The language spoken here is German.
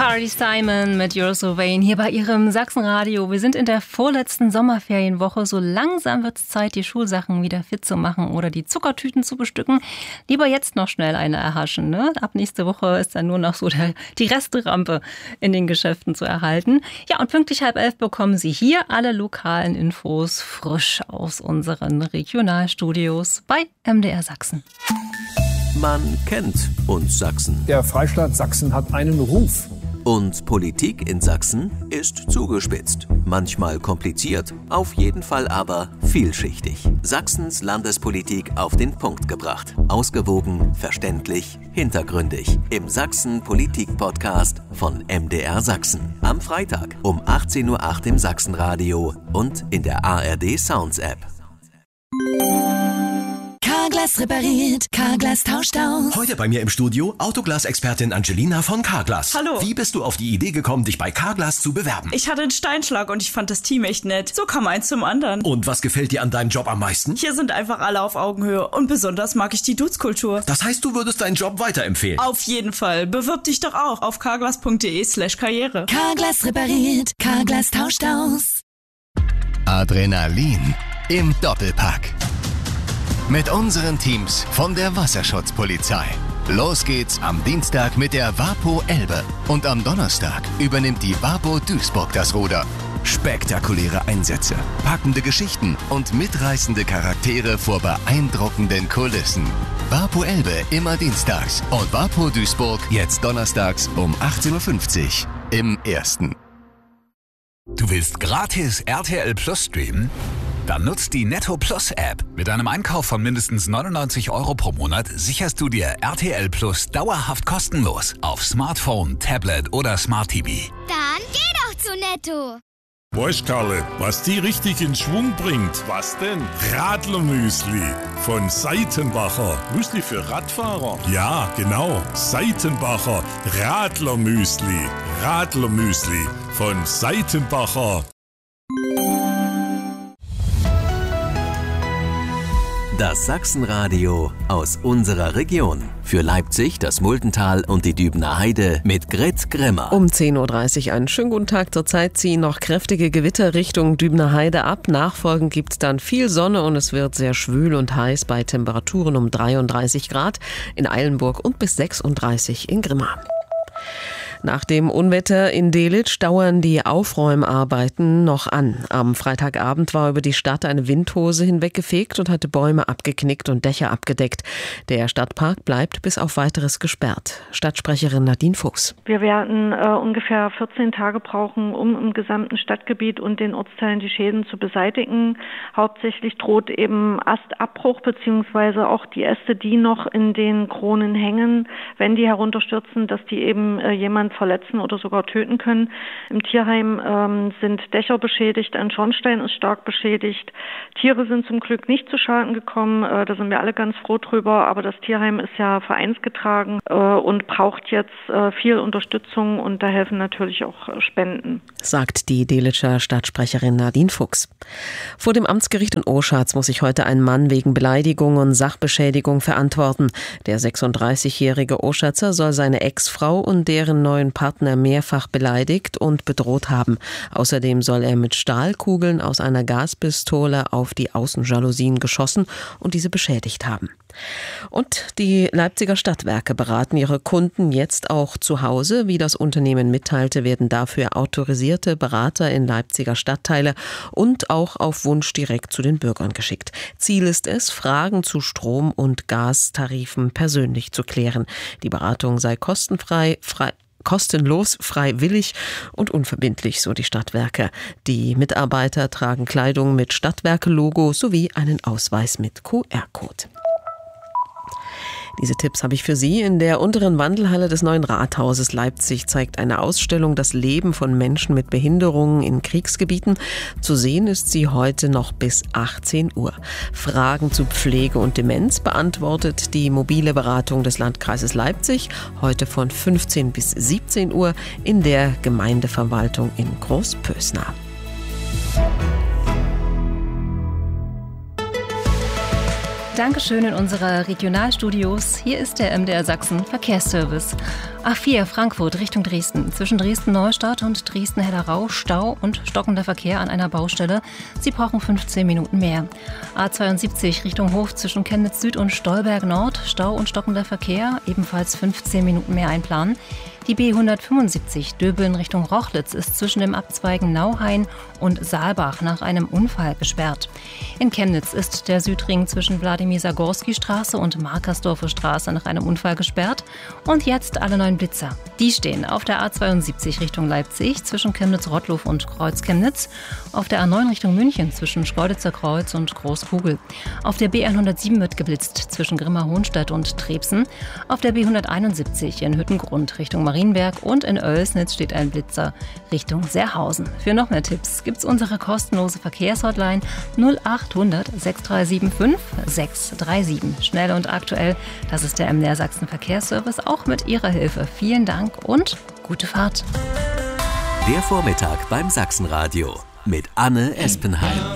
Carly Simon mit You're So Vain hier bei ihrem Sachsenradio. Wir sind in der vorletzten Sommerferienwoche. So langsam wird es Zeit, die Schulsachen wieder fit zu machen oder die Zuckertüten zu bestücken. Lieber jetzt noch schnell eine erhaschen, ne? Ab nächste Woche ist dann nur noch so die Resterampe in den Geschäften zu erhalten. Ja, und pünktlich 10:30 bekommen Sie hier alle lokalen Infos frisch aus unseren Regionalstudios bei MDR Sachsen. Man kennt uns Sachsen. Der Freistaat Sachsen hat einen Ruf. Und Politik in Sachsen ist zugespitzt. Manchmal kompliziert, auf jeden Fall aber vielschichtig. Sachsens Landespolitik auf den Punkt gebracht. Ausgewogen, verständlich, hintergründig. Im Sachsen-Politik-Podcast von MDR Sachsen. Am Freitag um 18:08 Uhr im Sachsenradio und in der ARD Sounds App. Carglass repariert, Carglass tauscht aus. Heute bei mir im Studio Autoglas-Expertin Angelina von Carglass. Hallo. Wie bist du auf die Idee gekommen, dich bei Carglass zu bewerben? Ich hatte einen Steinschlag und ich fand das Team echt nett. So kam eins zum anderen. Und was gefällt dir an deinem Job am meisten? Hier sind einfach alle auf Augenhöhe und besonders mag ich die Dudes-Kultur. Das heißt, du würdest deinen Job weiterempfehlen? Auf jeden Fall. Bewirb dich doch auch auf carglass.de/karriere. Carglass repariert, Carglass tauscht aus. Adrenalin im Doppelpack. Mit unseren Teams von der Wasserschutzpolizei. Los geht's am Dienstag mit der WaPo Elbe. Und am Donnerstag übernimmt die WaPo Duisburg das Ruder. Spektakuläre Einsätze, packende Geschichten und mitreißende Charaktere vor beeindruckenden Kulissen. WaPo Elbe immer dienstags und WaPo Duisburg jetzt donnerstags um 18:50 Uhr im Ersten. Du willst gratis RTL Plus streamen? Dann nutzt die Netto Plus App. Mit einem Einkauf von mindestens 99 € pro Monat sicherst du dir RTL Plus dauerhaft kostenlos auf Smartphone, Tablet oder Smart TV. Dann geh doch zu Netto. Weißt Karle, was die richtig in Schwung bringt? Was denn? Radlermüsli von Seitenbacher. Müsli für Radfahrer? Ja, genau. Seitenbacher Radlermüsli. Radlermüsli von Seitenbacher. Das Sachsenradio aus unserer Region. Für Leipzig, das Muldental und die Dübener Heide mit Grit Grimmer. Um 10:30 Uhr einen schönen guten Tag. Zurzeit ziehen noch kräftige Gewitter Richtung Dübener Heide ab. Nachfolgend gibt es dann viel Sonne und es wird sehr schwül und heiß bei Temperaturen um 33 Grad in Eilenburg und bis 36 in Grimma. Nach dem Unwetter in Delitzsch dauern die Aufräumarbeiten noch an. Am Freitagabend war über die Stadt eine Windhose hinweggefegt und hatte Bäume abgeknickt und Dächer abgedeckt. Der Stadtpark bleibt bis auf Weiteres gesperrt. Stadtsprecherin Nadine Fuchs. Wir werden ungefähr 14 Tage brauchen, um im gesamten Stadtgebiet und den Ortsteilen die Schäden zu beseitigen. Hauptsächlich droht eben Astabbruch beziehungsweise auch die Äste, die noch in den Kronen hängen, wenn die herunterstürzen, dass die eben jemand verletzen oder sogar töten können. Im Tierheim sind Dächer beschädigt, ein Schornstein ist stark beschädigt. Tiere sind zum Glück nicht zu Schaden gekommen, da sind wir alle ganz froh drüber, aber das Tierheim ist ja vereinsgetragen und braucht jetzt viel Unterstützung und da helfen natürlich auch Spenden. Sagt die Delitscher Stadtsprecherin Nadine Fuchs. Vor dem Amtsgericht in Oschatz muss sich heute ein Mann wegen Beleidigung und Sachbeschädigung verantworten. Der 36-jährige Oschatzer soll seine Ex-Frau und deren neuen Partner mehrfach beleidigt und bedroht haben. Außerdem soll er mit Stahlkugeln aus einer Gaspistole auf die Außenjalousien geschossen und diese beschädigt haben. Und die Leipziger Stadtwerke beraten ihre Kunden jetzt auch zu Hause. Wie das Unternehmen mitteilte, werden dafür autorisierte Berater in Leipziger Stadtteile und auch auf Wunsch direkt zu den Bürgern geschickt. Ziel ist es, Fragen zu Strom- und Gastarifen persönlich zu klären. Die Beratung sei kostenlos, freiwillig und unverbindlich, so die Stadtwerke. Die Mitarbeiter tragen Kleidung mit Stadtwerke-Logo sowie einen Ausweis mit QR-Code. Diese Tipps habe ich für Sie. In der unteren Wandelhalle des Neuen Rathauses Leipzig zeigt eine Ausstellung das Leben von Menschen mit Behinderungen in Kriegsgebieten. Zu sehen ist sie heute noch bis 18 Uhr. Fragen zu Pflege und Demenz beantwortet die mobile Beratung des Landkreises Leipzig heute von 15 bis 17 Uhr in der Gemeindeverwaltung in Dankeschön in unserer Regionalstudios. Hier ist der MDR Sachsen Verkehrsservice. A4 Frankfurt Richtung Dresden. Zwischen Dresden-Neustadt und Dresden-Hellerau Stau und stockender Verkehr an einer Baustelle. Sie brauchen 15 Minuten mehr. A72 Richtung Hof zwischen Chemnitz Süd und Stolberg Nord. Stau und stockender Verkehr. Ebenfalls 15 Minuten mehr einplanen. Die B175 Döbeln Richtung Rochlitz ist zwischen dem Abzweigen Nauhain und Saalbach nach einem Unfall gesperrt. In Chemnitz ist der Südring zwischen Wladimir-Sagorski-Straße und Markersdorfer Straße nach einem Unfall gesperrt. Und jetzt alle neuen Blitzer. Die stehen auf der A72 Richtung Leipzig zwischen Chemnitz-Rottlow und Kreuz-Chemnitz, auf der A9 Richtung München zwischen Schkeuditzer Kreuz und Großkugel. Auf der B107 wird geblitzt zwischen Grimma-Hohnstadt und Trebsen, auf der B171 in Hüttengrund Richtung Marienberg und in Oelsnitz steht ein Blitzer Richtung Serhausen. Für noch mehr Tipps gibt's unsere kostenlose Verkehrshotline 0800 6375 637. Schnell und aktuell, das ist der MDR Sachsen Verkehrsservice, auch mit Ihrer Hilfe. Vielen Dank und gute Fahrt. Der Vormittag beim Sachsenradio mit Anne Espenheim.